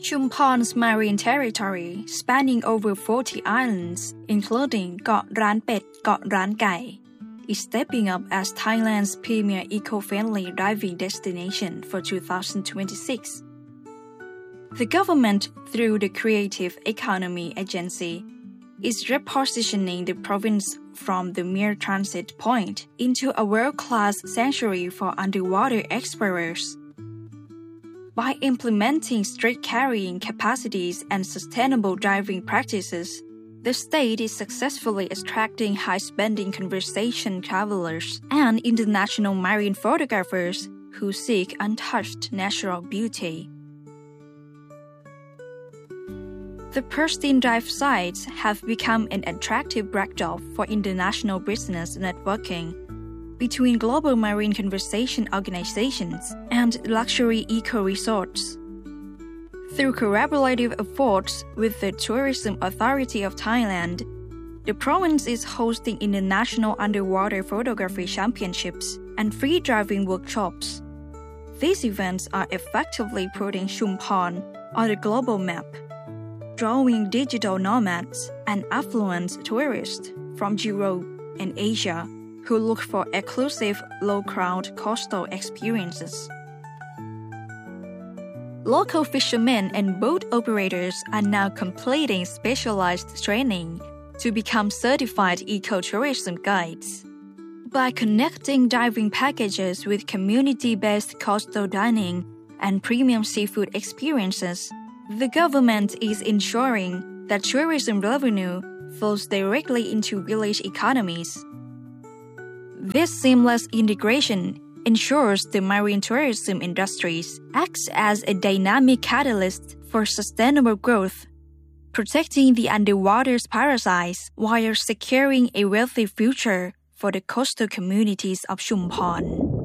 Chumphon's marine territory, spanning over 40 islands, including เกาะร้านเป็ด เกาะร้านไก่ is stepping up as Thailand's premier eco-friendly diving destination for 2026. The government, through the Creative Economy Agency, is repositioning the province from the mere transit point into a world-class sanctuary for underwater explorers.By implementing strict carrying capacities and sustainable diving practices, the state is successfully attracting high-spending conversation travelers and international marine photographers who seek untouched natural beauty. The pristine dive sites have become an attractive backdrop for international business networking.Between global marine conservation organizations and luxury eco-resorts. Through collaborative efforts with the Tourism Authority of Thailand, the province is hosting international underwater photography championships and free diving workshops. These events are effectively putting Chumphon on the global map, drawing digital nomads and affluent tourists from Europe and Asia.who look for exclusive, low-crowd coastal experiences. Local fishermen and boat operators are now completing specialized training to become certified ecotourism guides. By connecting diving packages with community-based coastal dining and premium seafood experiences, the government is ensuring that tourism revenue flows directly into village economies.This seamless integration ensures the marine tourism industries acts as a dynamic catalyst for sustainable growth, protecting the underwater parasites while securing a wealthy future for the coastal communities of Chumphon.